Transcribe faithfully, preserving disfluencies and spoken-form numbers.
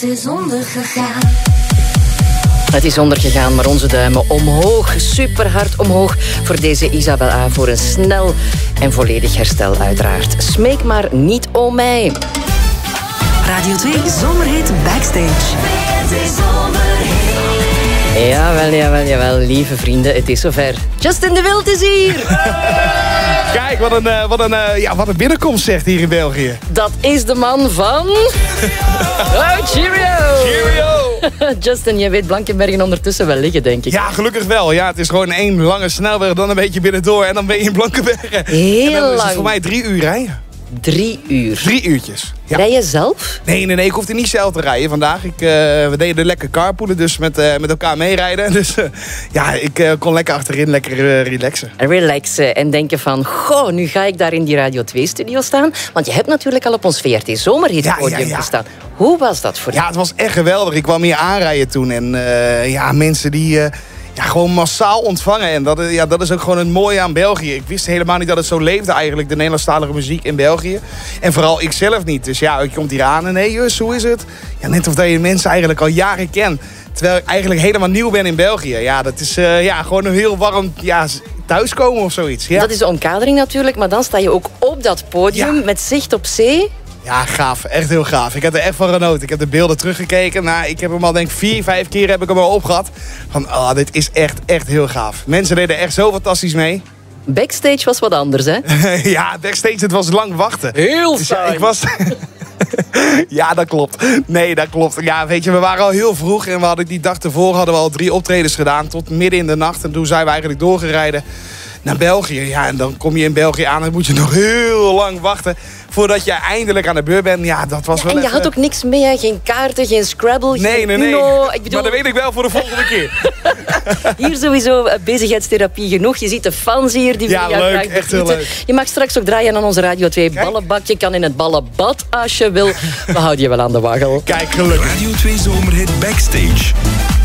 Het is ondergegaan. Het is ondergegaan, maar onze duimen omhoog, super hard omhoog voor deze Isabel A. voor een snel en volledig herstel uiteraard. Smeek maar niet om mij. Radio twee Zomerhit Backstage. Jawel, jawel, jawel, lieve vrienden, het is zover. Justin de Wild is hier! Kijk, wat een, uh, wat, een, uh, ja, wat een binnenkomst zegt hier in België. Dat is de man van... Oh, cheerio! Cheerio! Justin, je weet Blankenbergen ondertussen wel liggen, denk ik. Ja, gelukkig wel. Ja, het is gewoon één lange snelweg, dan een beetje binnendoor en dan ben je in Blankenbergen. Heel en dan is lang. het voor mij drie uur rijden. Drie uur. Drie uurtjes. Ja. Rij je zelf? Nee, nee, nee, ik hoefde niet zelf te rijden vandaag. Ik, uh, we deden lekker carpoolen, dus met, uh, met elkaar meerijden. Dus uh, ja, ik uh, kon lekker achterin lekker uh, relaxen. Relaxen en denken van, goh, nu ga ik daar in die Radio twee studio staan. Want je hebt natuurlijk al op ons V R T Zomerhit Ja, podium ja, ja. gestaan. Hoe was dat voor Ja, het was echt geweldig. Ik kwam hier aanrijden toen en uh, ja, mensen die... Uh, Ja, gewoon massaal ontvangen. En dat, ja, dat is ook gewoon het mooie aan België. Ik wist helemaal niet dat het zo leefde eigenlijk, de Nederlandstalige muziek in België. En vooral ik zelf niet. Dus ja, je komt hier aan en hé, Jus, hoe is het? Ja, net of dat je mensen eigenlijk al jaren kent. Terwijl ik eigenlijk helemaal nieuw ben in België. Ja, dat is uh, ja, gewoon een heel warm ja, thuiskomen of zoiets. Ja. Dat is de omkadering natuurlijk, maar dan sta je ook op dat podium Ja. met zicht op zee. Ja, gaaf. Echt heel gaaf. Ik heb er echt van genoten. Ik heb de beelden teruggekeken. Nou, ik heb hem al denk ik vier, vijf keer heb ik hem al opgehad. Van, oh, dit is echt, echt heel gaaf. Mensen deden echt zo fantastisch mee. Backstage was wat anders, hè? Ja, backstage, het was lang wachten. Heel Dus ja, saai. ik was... Ja, dat klopt. Nee, dat klopt. Ja, weet je, we waren al heel vroeg en we hadden die dag ervoor hadden we al drie optredens gedaan tot midden in de nacht. En toen zijn we eigenlijk doorgereden naar België. Ja, en dan kom je in België aan en dan moet je nog heel lang wachten voordat je eindelijk aan de beurt bent. Ja, dat was Ja, wel en je even... had ook niks mee, hè? Geen kaarten, geen Scrabble, Nee, geen nee, nee. Uno. Ik bedoel, Maar dat weet ik wel voor de volgende keer. hier sowieso uh, bezigheidstherapie genoeg. Je ziet de fans hier die Ja, willen jou leuk. graag Echt heel begroeten. leuk. Je mag straks ook draaien aan onze Radio twee Kijk. ballenbak. Je kan in het ballenbad als je wil. We houden je wel aan de waggel. Kijk, gelukkig. Radio twee Zomerhit Backstage.